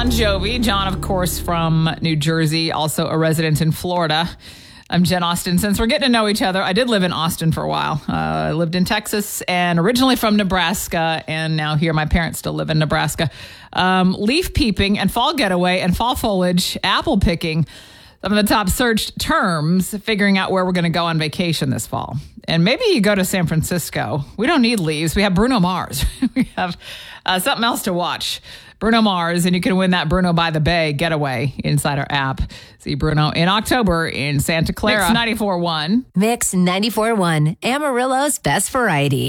Bon Jovi. John, of course, from New Jersey, also a resident in Florida. I'm Jen Austin. Since we're getting to know each other, I did live in Austin for a while. I lived in Texas and originally from Nebraska, and now here my parents still live in Nebraska. Leaf peeping and fall getaway and fall foliage, apple picking, some of the top searched terms, figuring out where we're going to go on vacation this fall. And maybe you go to San Francisco. We don't need leaves. We have Bruno Mars. We have something else to watch. Bruno Mars, and you can win that Bruno by the Bay getaway inside our app. See Bruno in October in Santa Clara. Mix 94.1. Mix 94.1, Amarillo's best variety.